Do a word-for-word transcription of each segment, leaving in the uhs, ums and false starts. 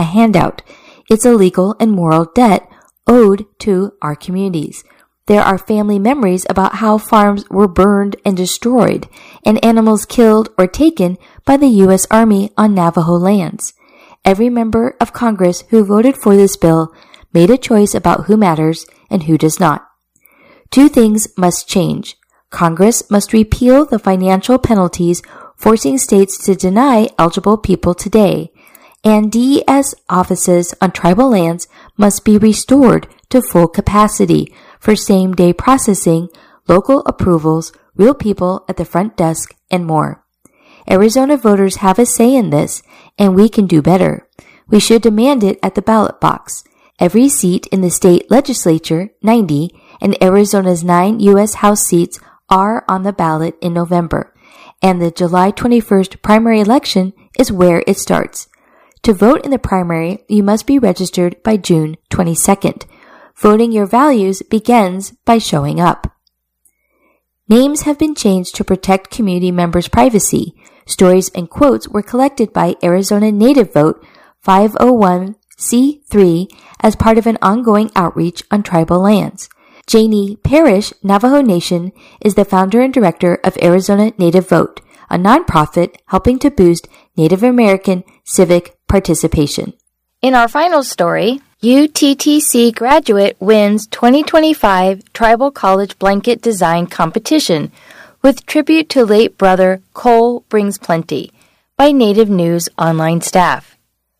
handout. It's a legal and moral debt owed to our communities. There are family memories about how farms were burned and destroyed, and animals killed or taken by the U S Army on Navajo lands. Every member of Congress who voted for this bill made a choice about who matters and who does not. Two things must change. Congress must repeal the financial penalties forcing states to deny eligible people today, and D E S offices on tribal lands must be restored to full capacity for same-day processing, local approvals, real people at the front desk, and more. Arizona voters have a say in this, and we can do better. We should demand it at the ballot box. Every seat in the state legislature, ninety, and Arizona's nine U S House seats are on the ballot in November, and the July twenty-first primary election is where it starts. To vote in the primary, you must be registered by June twenty-second. Voting your values begins by showing up. Names have been changed to protect community members' privacy. Stories and quotes were collected by Arizona Native Vote five oh one c three as part of an ongoing outreach on tribal lands. Janie Parrish, Navajo Nation, is the founder and director of Arizona Native Vote, a nonprofit helping to boost Native American civic participation. In our final story, U T T C graduate wins twenty twenty-five Tribal College Blanket Design Competition with tribute to late brother Cole Brings Plenty by Native News online staff.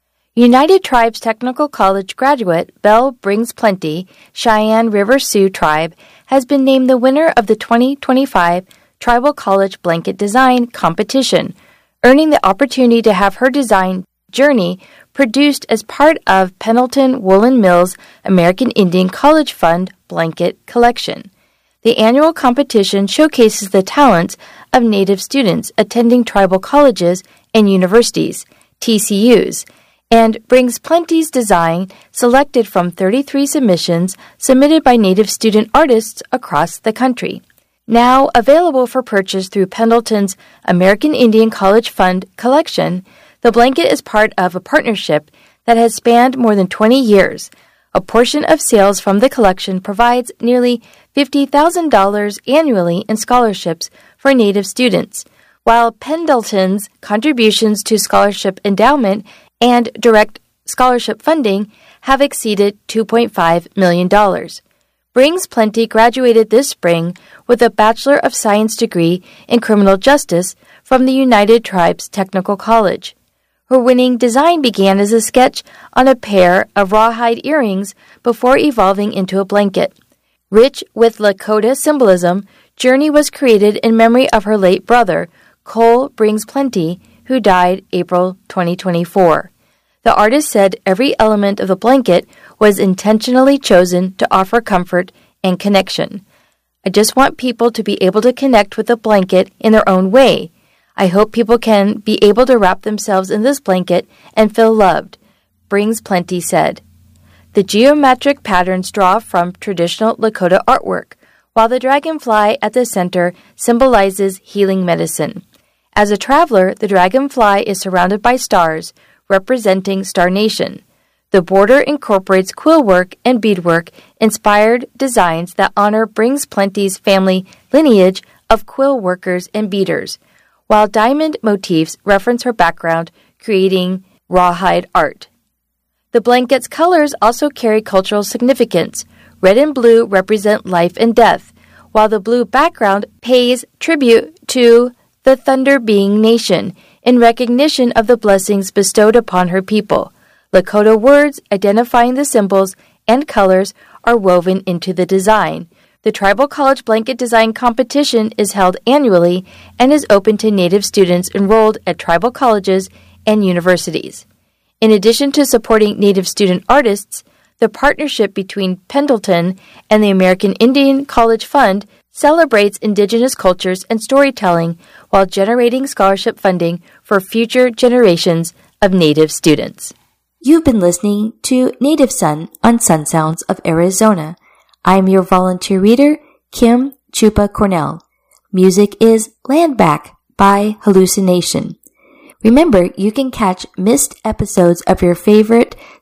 United Tribes Technical College graduate Belle Brings Plenty, Cheyenne River Sioux Tribe, has been named the winner of the twenty twenty-five Tribal College Blanket Design Competition, earning the opportunity to have her design journey produced as part of Pendleton Woolen Mills American Indian College Fund blanket collection. The annual competition showcases the talents of Native students attending tribal colleges and universities, T C Us, and Brings Plenty's design selected from thirty-three submissions submitted by Native student artists across the country. Now available for purchase through Pendleton's American Indian College Fund collection, the blanket is part of a partnership that has spanned more than twenty years. A portion of sales from the collection provides nearly fifty thousand dollars annually in scholarships for Native students, while Pendleton's contributions to scholarship endowment and direct scholarship funding have exceeded two point five million dollars. Brings Plenty graduated this spring with a Bachelor of Science degree in Criminal Justice from the United Tribes Technical College. Her winning design began as a sketch on a pair of rawhide earrings before evolving into a blanket. Rich with Lakota symbolism, Journey was created in memory of her late brother, Cole Brings Plenty, who died April twenty twenty-four. The artist said every element of the blanket was intentionally chosen to offer comfort and connection. I just want people to be able to connect with the blanket in their own way. I hope people can be able to wrap themselves in this blanket and feel loved, Brings Plenty said. The geometric patterns draw from traditional Lakota artwork, while the dragonfly at the center symbolizes healing medicine. As a traveler, the dragonfly is surrounded by stars, representing Star Nation. The border incorporates quill work and beadwork inspired designs that honor Brings Plenty's family lineage of quill workers and beaders, while diamond motifs reference her background creating rawhide art. The blanket's colors also carry cultural significance. Red and blue represent life and death, while the blue background pays tribute to the Thunder Being Nation in recognition of the blessings bestowed upon her people. Lakota words identifying the symbols and colors are woven into the design. The Tribal College Blanket Design Competition is held annually and is open to Native students enrolled at tribal colleges and universities. In addition to supporting Native student artists, the partnership between Pendleton and the American Indian College Fund celebrates Indigenous cultures and storytelling while generating scholarship funding for future generations of Native students. You've been listening to Native Sun on Sun Sounds of Arizona. I'm your volunteer reader, Kim Chupa Cornell. Music is Land Back by Hallucination. Remember, you can catch missed episodes of your favorite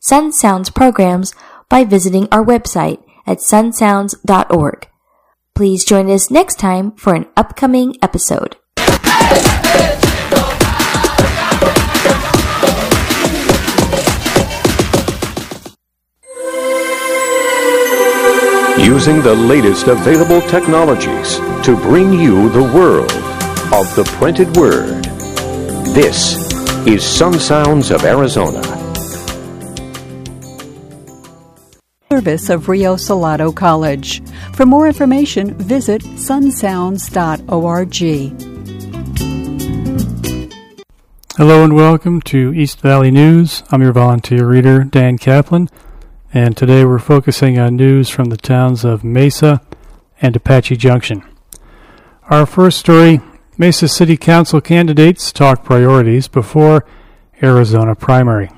Sun Sounds programs by visiting our website at sun sounds dot org. Please join us next time for an upcoming episode. Using the latest available technologies to bring you the world of the printed word. This is Sun Sounds of Arizona. Service of Rio Salado College. For more information, visit sun sounds dot org. Hello and welcome to East Valley News. I'm your volunteer reader, Dan Kaplan, and today we're focusing on news from the towns of Mesa and Apache Junction. Our first story, Mesa City Council candidates talk priorities before Arizona primary.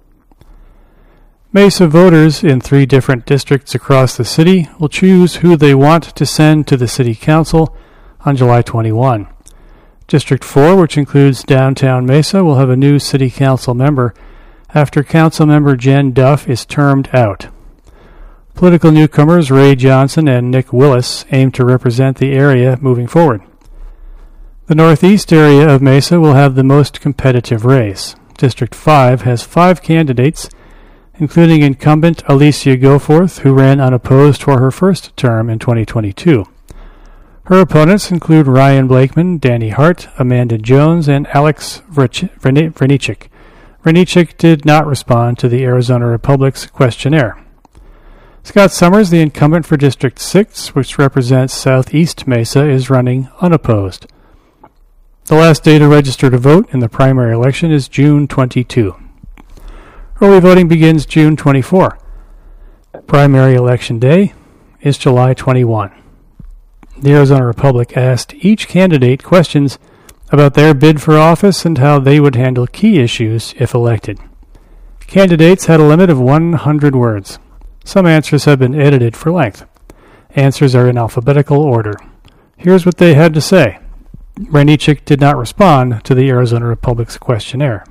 Mesa voters in three different districts across the city will choose who they want to send to the City Council on July twenty-first. District four, which includes downtown Mesa, will have a new City Council member after Councilmember Jen Duff is termed out. Political newcomers Ray Johnson and Nick Willis aim to represent the area moving forward. The northeast area of Mesa will have the most competitive race. District five has five candidates, including incumbent Alicia Goforth, who ran unopposed for her first term in twenty twenty-two. Her opponents include Ryan Blakeman, Danny Hart, Amanda Jones, and Alex Vranichik. Vranichik did not respond to the Arizona Republic's questionnaire. Scott Summers, the incumbent for District six, which represents Southeast Mesa, is running unopposed. The last day to register to vote in the primary election is June twenty-second. Early voting begins June twenty-fourth. Primary election day is July twenty-first. The Arizona Republic asked each candidate questions about their bid for office and how they would handle key issues if elected. Candidates had a limit of one hundred words. Some answers have been edited for length. Answers are in alphabetical order. Here's what they had to say. Vranichik did not respond to the Arizona Republic's questionnaire.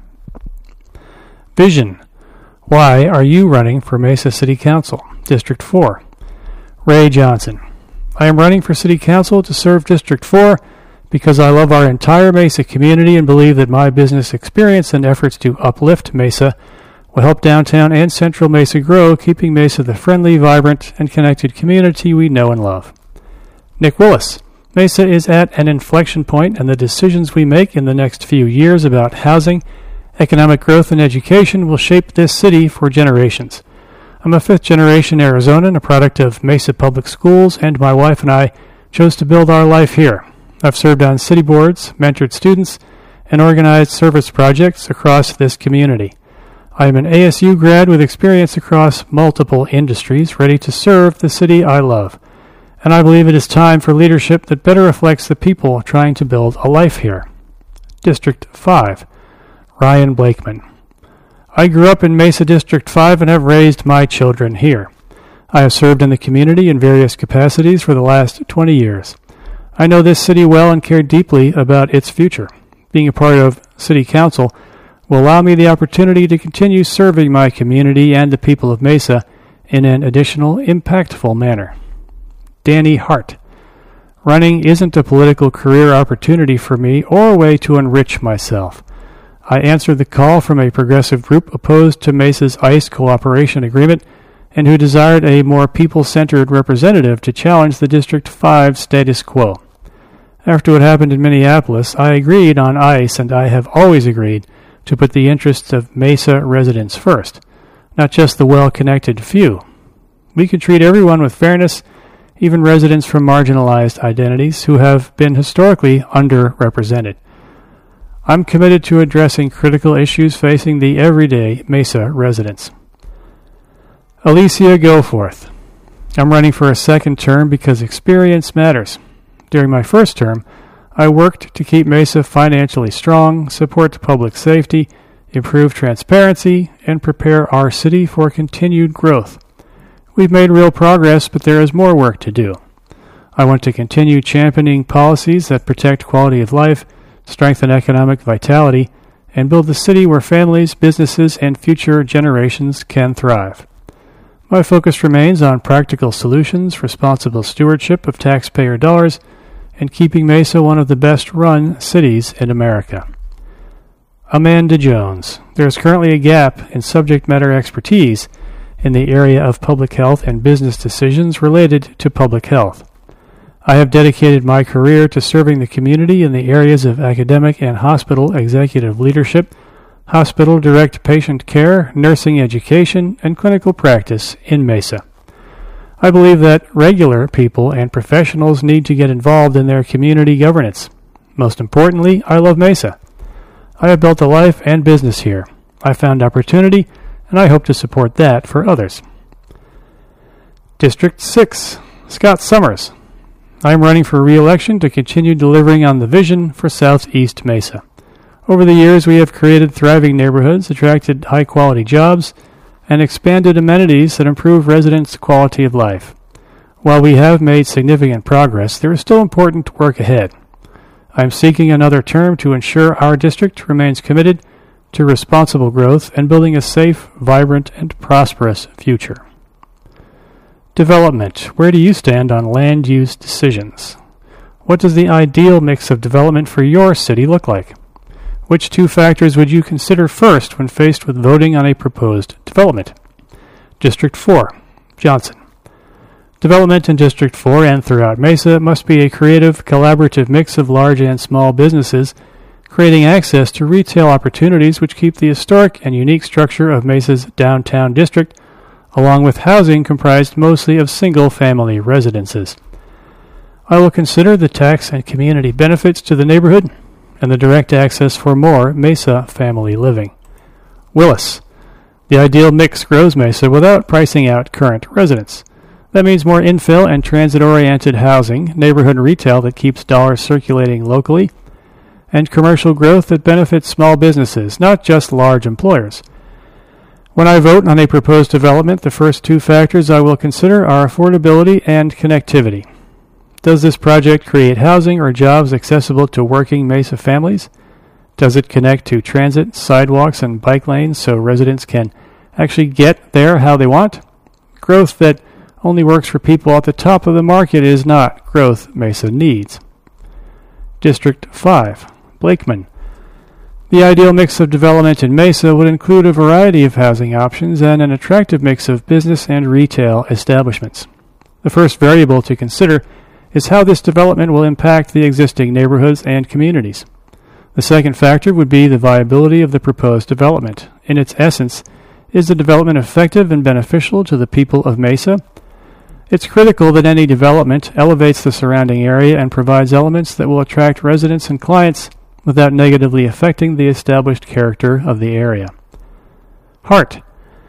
Vision. Why are you running for Mesa City Council? District four. Ray Johnson. I am running for City Council to serve District four because I love our entire Mesa community and believe that my business experience and efforts to uplift Mesa will help downtown and central Mesa grow, keeping Mesa the friendly, vibrant, and connected community we know and love. Nick Willis. Mesa is at an inflection point, and the decisions we make in the next few years about housing, economic growth, and education will shape this city for generations. I'm a fifth-generation Arizonan, a product of Mesa Public Schools, and my wife and I chose to build our life here. I've served on city boards, mentored students, and organized service projects across this community. I am an A S U grad with experience across multiple industries, ready to serve the city I love. And I believe it is time for leadership that better reflects the people trying to build a life here. District five. Ryan Blakeman. I grew up in Mesa District five and have raised my children here. I have served in the community in various capacities for the last twenty years. I know this city well and care deeply about its future. Being a part of City Council will allow me the opportunity to continue serving my community and the people of Mesa in an additional, impactful manner. Danny Hart. Running isn't a political career opportunity for me or a way to enrich myself. I answered the call from a progressive group opposed to Mesa's ICE cooperation agreement and who desired a more people-centered representative to challenge the District five status quo. After what happened in Minneapolis, I agreed on ICE, and I have always agreed to put the interests of Mesa residents first, not just the well-connected few. We can treat everyone with fairness, even residents from marginalized identities who have been historically underrepresented. I'm committed to addressing critical issues facing the everyday Mesa residents. Alicia Goforth. I'm running for a second term because experience matters. During my first term, I worked to keep Mesa financially strong, support public safety, improve transparency, and prepare our city for continued growth. We've made real progress, but there is more work to do. I want to continue championing policies that protect quality of life, strengthen economic vitality, and build the city where families, businesses, and future generations can thrive. My focus remains on practical solutions, responsible stewardship of taxpayer dollars, and keeping Mesa one of the best-run cities in America. Amanda Jones. There is currently a gap in subject matter expertise in the area of public health and business decisions related to public health. I have dedicated my career to serving the community in the areas of academic and hospital executive leadership, hospital direct patient care, nursing education, and clinical practice in Mesa. I believe that regular people and professionals need to get involved in their community governance. Most importantly, I love Mesa. I have built a life and business here. I found opportunity, and I hope to support that for others. District six, Scott Summers. I am running for re-election to continue delivering on the vision for Southeast Mesa. Over the years, we have created thriving neighborhoods, attracted high-quality jobs, and expanded amenities that improve residents' quality of life. While we have made significant progress, there is still important work ahead. I am seeking another term to ensure our district remains committed to responsible growth and building a safe, vibrant, and prosperous future. Development. Where do you stand on land use decisions? What does the ideal mix of development for your city look like? Which two factors would you consider first when faced with voting on a proposed development? District four, Johnson. Development in District four and throughout Mesa must be a creative, collaborative mix of large and small businesses, creating access to retail opportunities which keep the historic and unique structure of Mesa's downtown district, along with housing comprised mostly of single-family residences. I will consider the tax and community benefits to the neighborhood and the direct access for more Mesa family living. Willis. The ideal mix grows Mesa without pricing out current residents. That means more infill and transit-oriented housing, neighborhood retail that keeps dollars circulating locally, and commercial growth that benefits small businesses, not just large employers. When I vote on a proposed development, the first two factors I will consider are affordability and connectivity. Does this project create housing or jobs accessible to working Mesa families? Does it connect to transit, sidewalks, and bike lanes so residents can actually get there how they want? Growth that only works for people at the top of the market is not growth Mesa needs. District five, Blakeman. The ideal mix of development in Mesa would include a variety of housing options and an attractive mix of business and retail establishments. The first variable to consider is how this development will impact the existing neighborhoods and communities. The second factor would be the viability of the proposed development. In its essence, is the development effective and beneficial to the people of Mesa? It's critical that any development elevates the surrounding area and provides elements that will attract residents and clients without negatively affecting the established character of the area. Hart.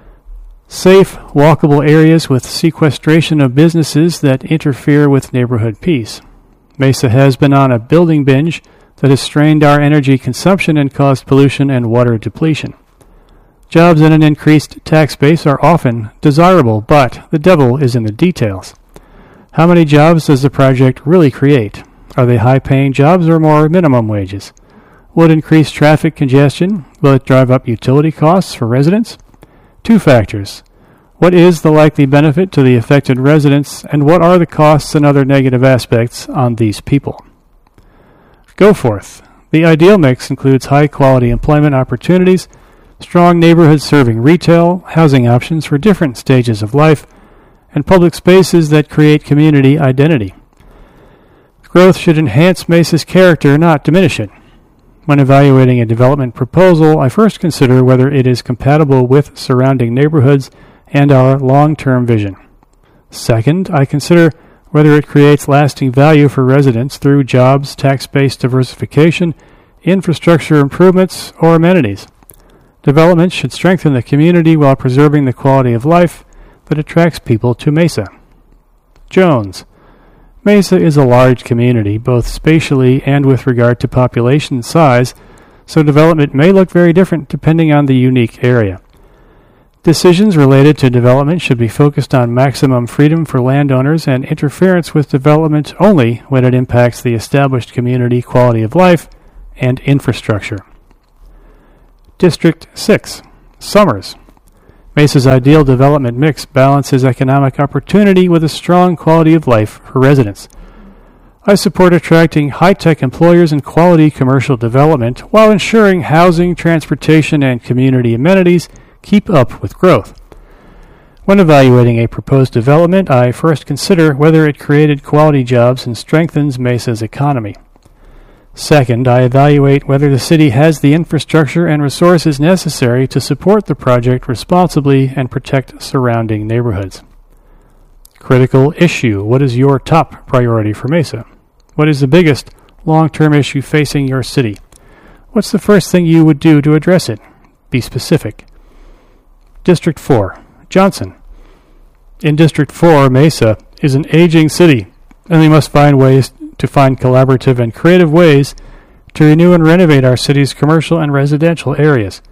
Safe, walkable areas with sequestration of businesses that interfere with neighborhood peace. Mesa has been on a building binge that has strained our energy consumption and caused pollution and water depletion. Jobs and an increased tax base are often desirable, but the devil is in the details. How many jobs does the project really create? Are they high-paying jobs or more minimum wages? Will it increase traffic congestion? Will it drive up utility costs for residents? Two factors. What is the likely benefit to the affected residents, and what are the costs and other negative aspects on these people? Goforth. The ideal mix includes high-quality employment opportunities, strong neighborhoods serving retail, housing options for different stages of life, and public spaces that create community identity. Growth should enhance Mesa's character, not diminish it. When evaluating a development proposal, I first consider whether it is compatible with surrounding neighborhoods and our long-term vision. Second, I consider whether it creates lasting value for residents through jobs, tax base diversification, infrastructure improvements, or amenities. Development should strengthen the community while preserving the quality of life that attracts people to Mesa. Jones. Mesa is a large community, both spatially and with regard to population size, so development may look very different depending on the unique area. Decisions related to development should be focused on maximum freedom for landowners and interference with development only when it impacts the established community quality of life and infrastructure. District six, Summers. Mesa's ideal development mix balances economic opportunity with a strong quality of life for residents. I support attracting high-tech employers and quality commercial development while ensuring housing, transportation, and community amenities keep up with growth. When evaluating a proposed development, I first consider whether it created quality jobs and strengthens Mesa's economy. Second, I evaluate whether the city has the infrastructure and resources necessary to support the project responsibly and protect surrounding neighborhoods. Critical issue. What is your top priority for Mesa? What is the biggest long-term issue facing your city? What's the first thing you would do to address it? Be specific. District four, Johnson. In District four, Mesa is an aging city, and we must find ways to find collaborative and creative ways to renew and renovate our city's commercial and residential areas.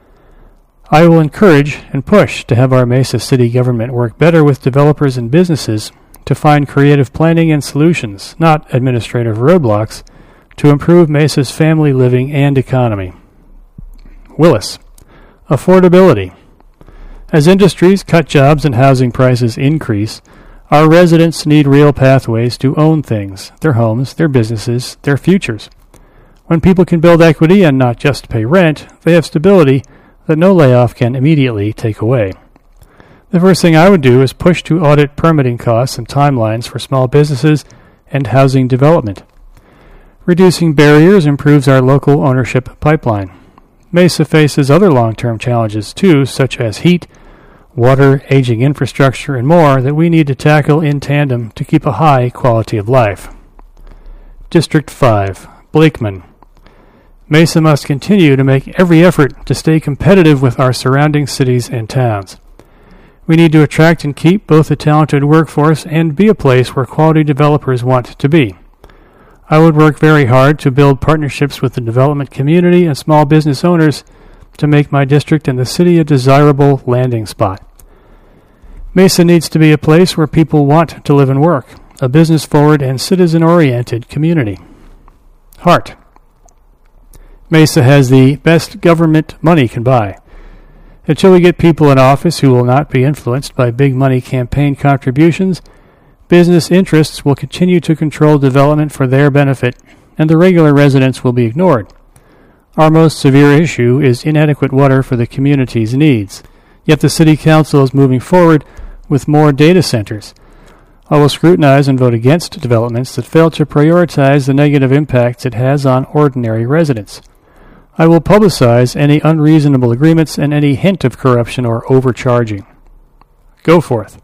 I will encourage and push to have our Mesa city government work better with developers and businesses to find creative planning and solutions, not administrative roadblocks, to improve Mesa's family living and economy. Willis. Affordability. As industries cut jobs and housing prices increase, our residents need real pathways to own things, their homes, their businesses, their futures. When people can build equity and not just pay rent, they have stability that no layoff can immediately take away. The first thing I would do is push to audit permitting costs and timelines for small businesses and housing development. Reducing barriers improves our local ownership pipeline. Mesa faces other long-term challenges too, such as heat, water, aging infrastructure, and more that we need to tackle in tandem to keep a high quality of life. District five, Blakeman. Mesa must continue to make every effort to stay competitive with our surrounding cities and towns. We need to attract and keep both a talented workforce and be a place where quality developers want to be. I would work very hard to build partnerships with the development community and small business owners to make my district and the city a desirable landing spot. Mesa needs to be a place where people want to live and work, a business-forward and citizen-oriented community. Heart. Mesa has the best government money can buy. Until we get people in office who will not be influenced by big money campaign contributions, business interests will continue to control development for their benefit, and the regular residents will be ignored. Our most severe issue is inadequate water for the community's needs, yet the City Council is moving forward with more data centers. I will scrutinize and vote against developments that fail to prioritize the negative impacts it has on ordinary residents. I will publicize any unreasonable agreements and any hint of corruption or overcharging. Goforth.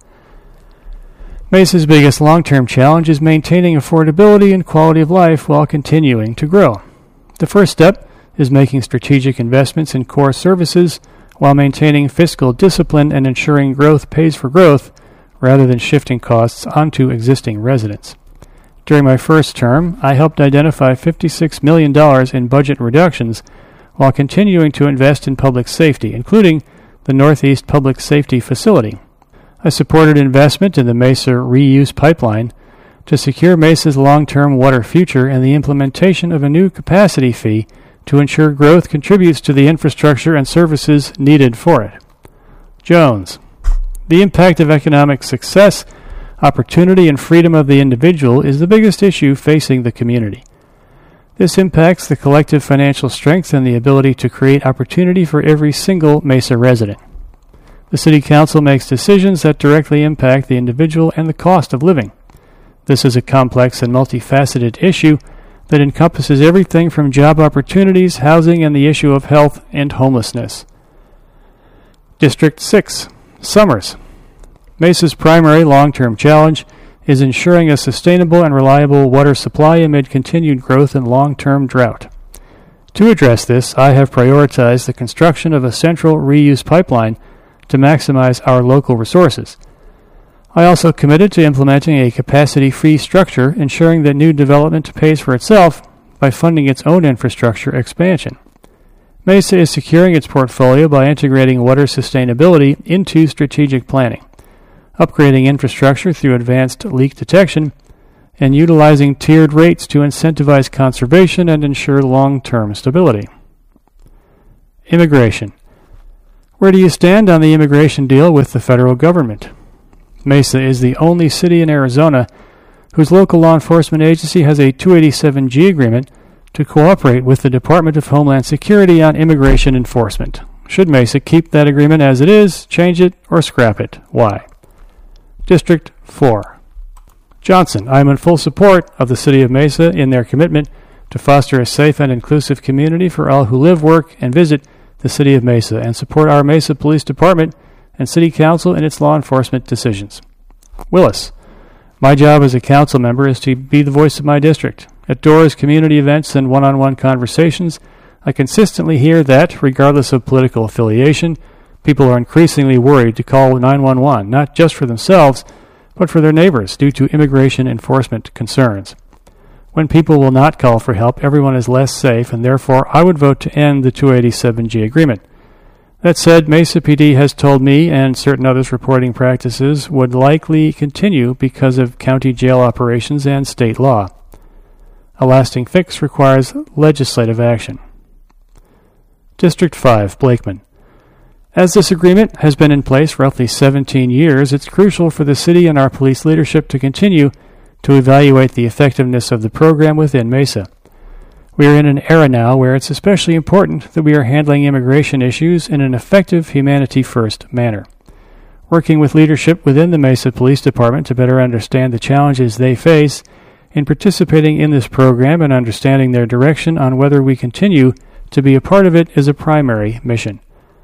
Mesa's biggest long-term challenge is maintaining affordability and quality of life while continuing to grow. The first step is making strategic investments in core services while maintaining fiscal discipline and ensuring growth pays for growth rather than shifting costs onto existing residents. During my first term, I helped identify fifty-six million dollars in budget reductions while continuing to invest in public safety, including the Northeast Public Safety Facility. I supported investment in the Mesa Reuse Pipeline to secure Mesa's long-term water future and the implementation of a new capacity fee to ensure growth contributes to the infrastructure and services needed for it. Jones. The impact of economic success, opportunity, and freedom of the individual is the biggest issue facing the community. This impacts the collective financial strength and the ability to create opportunity for every single Mesa resident. The City Council makes decisions that directly impact the individual and the cost of living. This is a complex and multifaceted issue that encompasses everything from job opportunities, housing, and the issue of health and homelessness. District six, Summers. Mesa's primary long-term challenge is ensuring a sustainable and reliable water supply amid continued growth and long-term drought. To address this, I have prioritized the construction of a central reuse pipeline to maximize our local resources. I also committed to implementing a capacity-free structure, ensuring that new development pays for itself by funding its own infrastructure expansion. Mesa is securing its portfolio by integrating water sustainability into strategic planning, upgrading infrastructure through advanced leak detection, and utilizing tiered rates to incentivize conservation and ensure long-term stability. Immigration. Where do you stand on the immigration deal with the federal government? Mesa is the only city in Arizona whose local law enforcement agency has a two eighty-seven G agreement to cooperate with the Department of Homeland Security on immigration enforcement. Should Mesa keep that agreement as it is, change it, or scrap it? Why? District four. Johnson. I am in full support of the City of Mesa in their commitment to foster a safe and inclusive community for all who live, work, and visit the City of Mesa, and support our Mesa Police Department and City Council in its law enforcement decisions. Willis. My job as a council member is to be the voice of my district. At doors, community events, and one-on-one conversations, I consistently hear that, regardless of political affiliation, people are increasingly worried to call nine one one, not just for themselves, but for their neighbors due to immigration enforcement concerns. When people will not call for help, everyone is less safe, and therefore I would vote to end the two eighty-seven G agreement. That said, Mesa P D has told me, and certain others reporting practices would likely continue because of county jail operations and state law. A lasting fix requires legislative action. District five, Blakeman. As this agreement has been in place roughly seventeen years, it's crucial for the city and our police leadership to continue to evaluate the effectiveness of the program within Mesa. We are in an era now where it's especially important that we are handling immigration issues in an effective, humanity-first manner. Working with leadership within the Mesa Police Department to better understand the challenges they face in participating in this program and understanding their direction on whether we continue to be a part of it is a primary mission.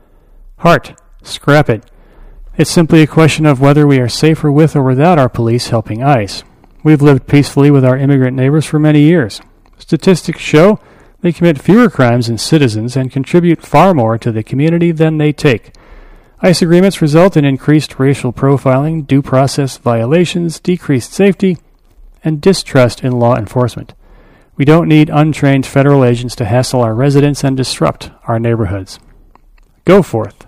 Heart. Scrap it. It's simply a question of whether we are safer with or without our police helping ICE. We've lived peacefully with our immigrant neighbors for many years. Statistics show they commit fewer crimes than citizens and contribute far more to the community than they take. ICE agreements result in increased racial profiling, due process violations, decreased safety, and distrust in law enforcement. We don't need untrained federal agents to hassle our residents and disrupt our neighborhoods. Go forth.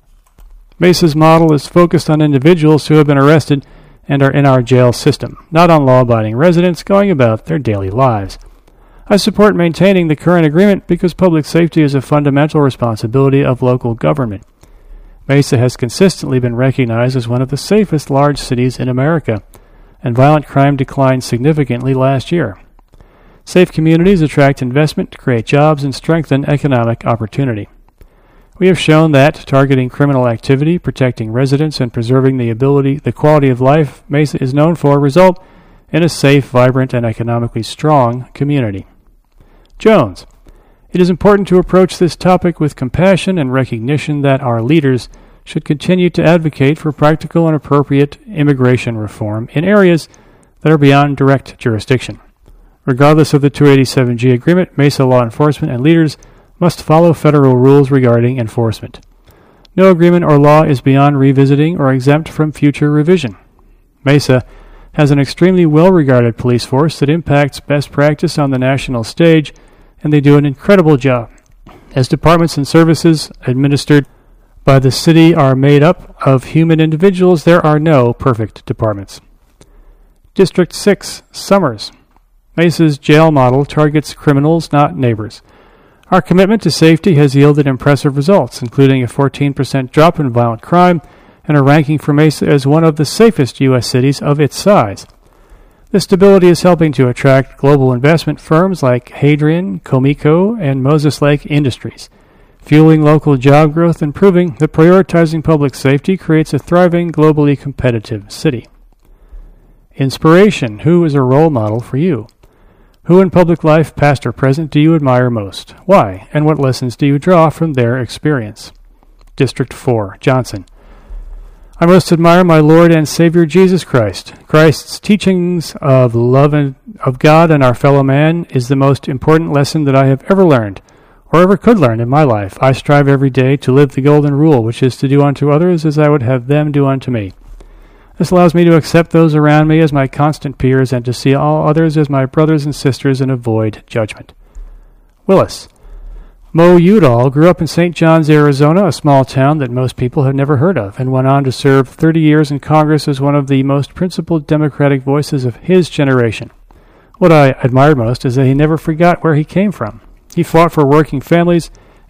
Mesa's model is focused on individuals who have been arrested and are in our jail system, not on law-abiding residents going about their daily lives. I support maintaining the current agreement because public safety is a fundamental responsibility of local government. Mesa has consistently been recognized as one of the safest large cities in America, and violent crime declined significantly last year. Safe communities attract investment, create jobs, and strengthen economic opportunity. We have shown that targeting criminal activity, protecting residents, and preserving the ability, the quality of life Mesa is known for result in a safe, vibrant, and economically strong community. Jones. It is important to approach this topic with compassion and recognition that our leaders should continue to advocate for practical and appropriate immigration reform in areas that are beyond direct jurisdiction. Regardless of the two eighty-seven G agreement, Mesa law enforcement and leaders must follow federal rules regarding enforcement. No agreement or law is beyond revisiting or exempt from future revision. Mesa has an extremely well-regarded police force that impacts best practice on the national stage, and they do an incredible job. As departments and services administered by the city are made up of human individuals, there are no perfect departments. District six, Summers. Mesa's jail model targets criminals, not neighbors. Our commitment to safety has yielded impressive results, including a fourteen percent drop in violent crime and a ranking for Mesa as one of the safest U S cities of its size. This stability is helping to attract global investment firms like Hadrian, Comico, and Moses Lake Industries, fueling local job growth and proving that prioritizing public safety creates a thriving, globally competitive city. Inspiration. Who is a role model for you? Who in public life, past or present, do you admire most? Why? And what lessons do you draw from their experience? District four, Johnson. I most admire my Lord and Savior Jesus Christ. Christ's teachings of love and of God and our fellow man is the most important lesson that I have ever learned, or ever could learn in my life. I strive every day to live the golden rule, which is to do unto others as I would have them do unto me. This allows me to accept those around me as my constant peers and to see all others as my brothers and sisters and avoid judgment. Willis. Mo Udall grew up in Saint John's, Arizona, a small town that most people have never heard of, and went on to serve thirty years in Congress as one of the most principled Democratic voices of his generation. What I admired most is that he never forgot where he came from. He fought for working families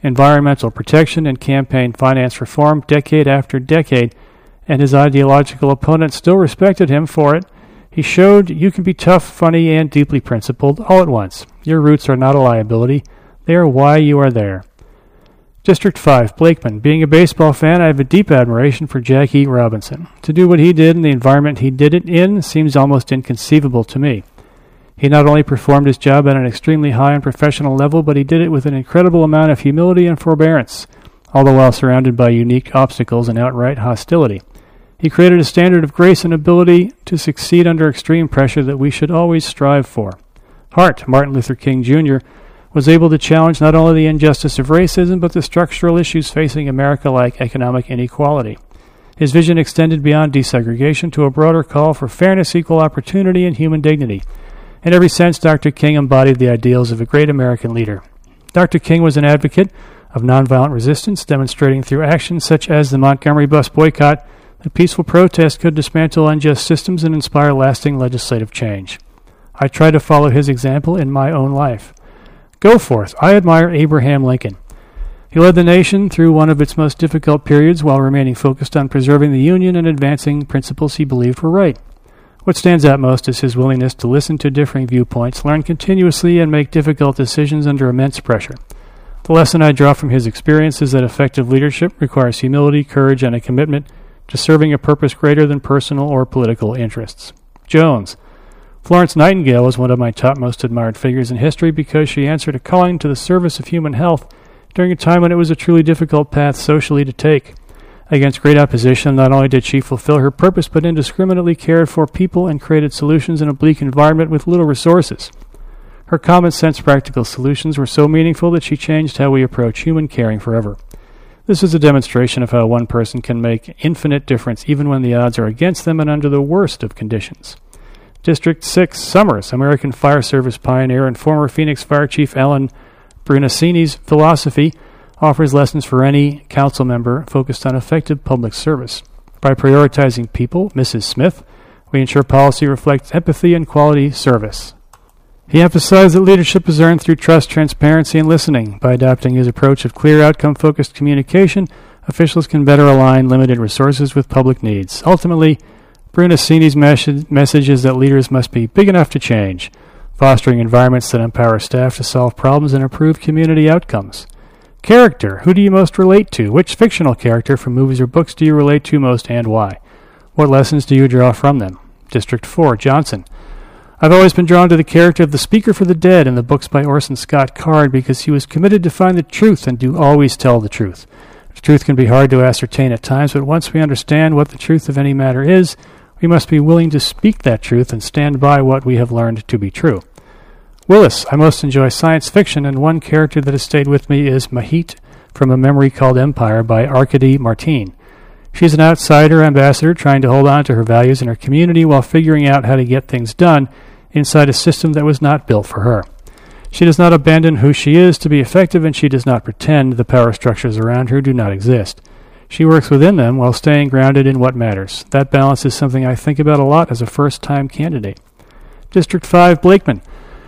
environmental protection, and campaign finance reform decade after decade, and his ideological opponents still respected him for it. He showed you can be tough, funny, and deeply principled all at once. Your roots are not a liability. They are why you are there. District five, Blakeman. Being a baseball fan, I have a deep admiration for Jackie Robinson. To do what he did in the environment he did it in seems almost inconceivable to me. He not only performed his job at an extremely high and professional level, but he did it with an incredible amount of humility and forbearance, all the while surrounded by unique obstacles and outright hostility. He created a standard of grace and ability to succeed under extreme pressure that we should always strive for. Hart, Martin Luther King Junior, was able to challenge not only the injustice of racism, but the structural issues facing America like economic inequality. His vision extended beyond desegregation to a broader call for fairness, equal opportunity, and human dignity. In every sense, Doctor King embodied the ideals of a great American leader. Doctor King was an advocate of nonviolent resistance, demonstrating through actions such as the Montgomery bus boycott that peaceful protest could dismantle unjust systems and inspire lasting legislative change. I try to follow his example in my own life. Goforth. I admire Abraham Lincoln. He led the nation through one of its most difficult periods while remaining focused on preserving the Union and advancing principles he believed were right. What stands out most is his willingness to listen to differing viewpoints, learn continuously, and make difficult decisions under immense pressure. The lesson I draw from his experience is that effective leadership requires humility, courage, and a commitment to serving a purpose greater than personal or political interests. Jones. Florence Nightingale was one of my top most admired figures in history because she answered a calling to the service of human health during a time when it was a truly difficult path socially to take. Against great opposition, not only did she fulfill her purpose, but indiscriminately cared for people and created solutions in a bleak environment with little resources. Her common-sense practical solutions were so meaningful that she changed how we approach human caring forever. This is a demonstration of how one person can make infinite difference even when the odds are against them and under the worst of conditions. District six, Summers, American Fire Service pioneer and former Phoenix Fire Chief Alan Brunacini's philosophy offers lessons for any council member focused on effective public service. By prioritizing people, Missus Smith, we ensure policy reflects empathy and quality service. He emphasized that leadership is earned through trust, transparency, and listening. By adopting his approach of clear, outcome-focused communication, officials can better align limited resources with public needs. Ultimately, Brunacini's mes- message is that leaders must be big enough to change, fostering environments that empower staff to solve problems and improve community outcomes. Character. Who do you most relate to? Which fictional character from movies or books do you relate to most and why? What lessons do you draw from them? District four, Johnson. I've always been drawn to the character of the Speaker for the Dead in the books by Orson Scott Card because he was committed to find the truth and to always tell the truth. The truth can be hard to ascertain at times, but once we understand what the truth of any matter is, we must be willing to speak that truth and stand by what we have learned to be true. Willis. I most enjoy science fiction, and one character that has stayed with me is Mahit from A Memory Called Empire by Arkady Martine. She's an outsider ambassador trying to hold on to her values in her community while figuring out how to get things done inside a system that was not built for her. She does not abandon who she is to be effective, and she does not pretend the power structures around her do not exist. She works within them while staying grounded in what matters. That balance is something I think about a lot as a first-time candidate. District five, Blakeman.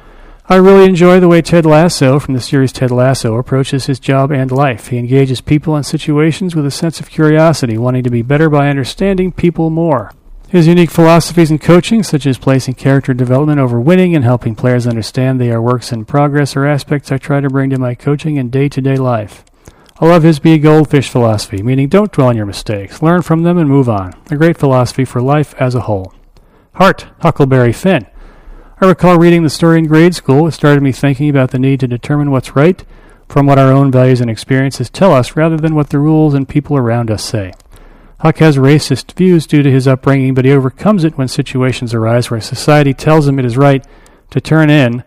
I really enjoy the way Ted Lasso, from the series Ted Lasso, approaches his job and life. He engages people and situations with a sense of curiosity, wanting to be better by understanding people more. His unique philosophies in coaching, such as placing character development over winning and helping players understand they are works in progress, are aspects I try to bring to my coaching and day-to-day life. I love his be a goldfish philosophy, meaning don't dwell on your mistakes, learn from them and move on. A great philosophy for life as a whole. Hart, Huckleberry Finn. I recall reading the story in grade school. It started me thinking about the need to determine what's right from what our own values and experiences tell us rather than what the rules and people around us say. Huck has racist views due to his upbringing, but he overcomes it when situations arise where society tells him it is right to turn in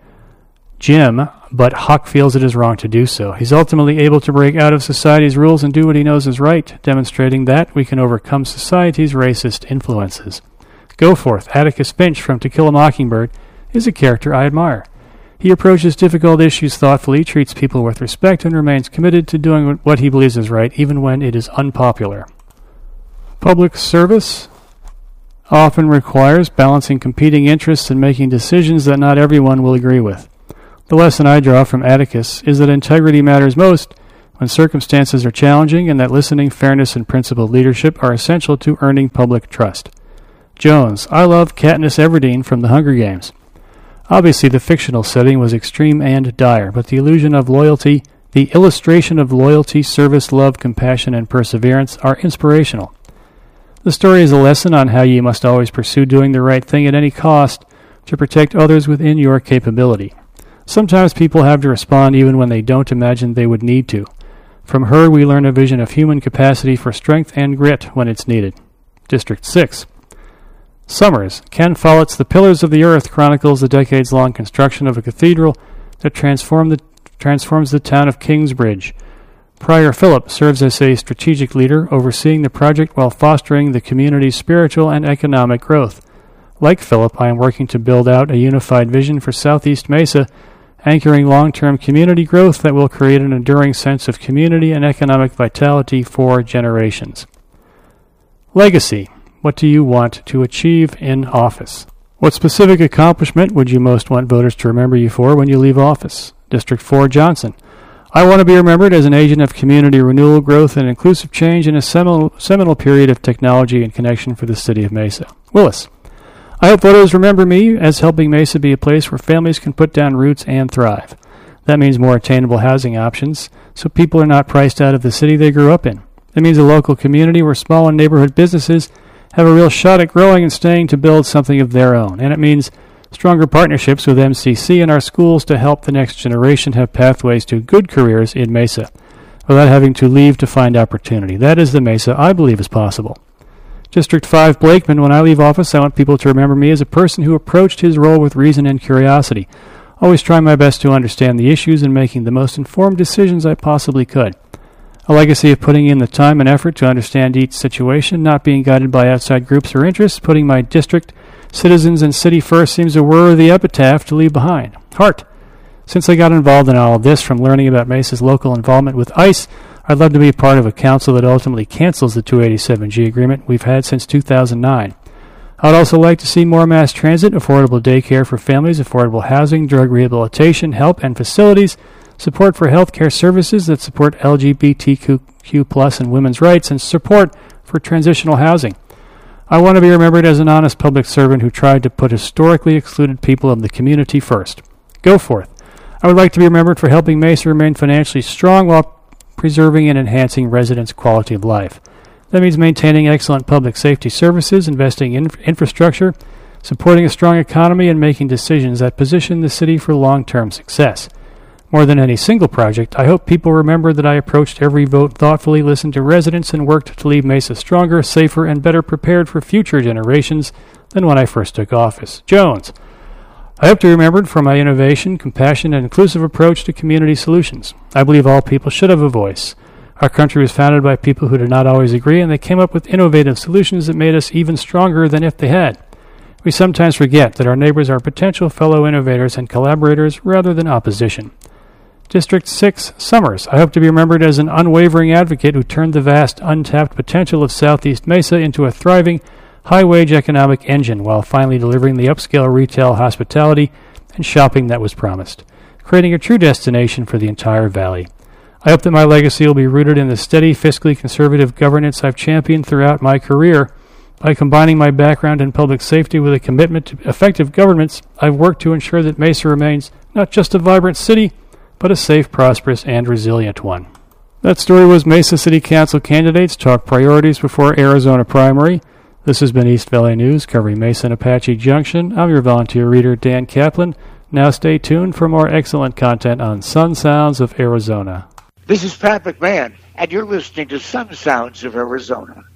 Jim, but Huck feels it is wrong to do so. He's ultimately able to break out of society's rules and do what he knows is right, demonstrating that we can overcome society's racist influences. Goforth, Atticus Finch from To Kill a Mockingbird, is a character I admire. He approaches difficult issues thoughtfully, treats people with respect, and remains committed to doing what he believes is right, even when it is unpopular. Public service often requires balancing competing interests and making decisions that not everyone will agree with. The lesson I draw from Atticus is that integrity matters most when circumstances are challenging, and that listening, fairness, and principled leadership are essential to earning public trust. Jones, I love Katniss Everdeen from The Hunger Games. Obviously, the fictional setting was extreme and dire, but the illusion of loyalty, the illustration of loyalty, service, love, compassion, and perseverance are inspirational. The story is a lesson on how you must always pursue doing the right thing at any cost to protect others within your capability. Sometimes people have to respond even when they don't imagine they would need to. From her, we learn a vision of human capacity for strength and grit when it's needed. District six. Summers. Ken Follett's The Pillars of the Earth chronicles the decades-long construction of a cathedral that transformed the, transforms the town of Kingsbridge. Prior Phillip serves as a strategic leader, overseeing the project while fostering the community's spiritual and economic growth. Like Phillip, I am working to build out a unified vision for Southeast Mesa, anchoring long-term community growth that will create an enduring sense of community and economic vitality for generations. Legacy. What do you want to achieve in office? What specific accomplishment would you most want voters to remember you for when you leave office? District four, Johnson. I want to be remembered as an agent of community renewal, growth, and inclusive change in a seminal, seminal period of technology and connection for the city of Mesa. Willis. I hope voters remember me as helping Mesa be a place where families can put down roots and thrive. That means more attainable housing options, so people are not priced out of the city they grew up in. It means a local community where small and neighborhood businesses have a real shot at growing and staying to build something of their own. And it means stronger partnerships with M C C and our schools to help the next generation have pathways to good careers in Mesa without having to leave to find opportunity. That is the Mesa I believe is possible. District five, Blakeman. When I leave office, I want people to remember me as a person who approached his role with reason and curiosity, always trying my best to understand the issues and making the most informed decisions I possibly could. A legacy of putting in the time and effort to understand each situation, not being guided by outside groups or interests, putting my district, citizens, and city first seems a worthy epitaph to leave behind. Heart. Since I got involved in all of this, from learning about Mesa's local involvement with ICE, I'd love to be a part of a council that ultimately cancels the two eighty-seven G agreement we've had since two thousand nine. I'd also like to see more mass transit, affordable daycare for families, affordable housing, drug rehabilitation, help and facilities, support for healthcare services that support L G B T Q plus and women's rights, and support for transitional housing. I want to be remembered as an honest public servant who tried to put historically excluded people of the community first. Go forth. I would like to be remembered for helping Mesa remain financially strong while preserving and enhancing residents' quality of life. That means maintaining excellent public safety services, investing in infrastructure, supporting a strong economy, and making decisions that position the city for long-term success. More than any single project, I hope people remember that I approached every vote thoughtfully, listened to residents, and worked to leave Mesa stronger, safer, and better prepared for future generations than when I first took office. Jones. I hope to be remembered for my innovation, compassion, and inclusive approach to community solutions. I believe all people should have a voice. Our country was founded by people who did not always agree, and they came up with innovative solutions that made us even stronger than if they had. We sometimes forget that our neighbors are potential fellow innovators and collaborators rather than opposition. District six, Summers. I hope to be remembered as an unwavering advocate who turned the vast, untapped potential of Southeast Mesa into a thriving, high-wage economic engine while finally delivering the upscale retail, hospitality, and shopping that was promised, creating a true destination for the entire valley. I hope that my legacy will be rooted in the steady, fiscally conservative governance I've championed throughout my career. By combining my background in public safety with a commitment to effective governments, I've worked to ensure that Mesa remains not just a vibrant city, but a safe, prosperous, and resilient one. That story was Mesa City Council Candidates Talk Priorities Before Arizona Primary. This has been East Valley News, covering Mesa and Apache Junction. I'm your volunteer reader, Dan Kaplan. Now stay tuned for more excellent content on Sun Sounds of Arizona. This is Pat McMahon, and you're listening to Sun Sounds of Arizona.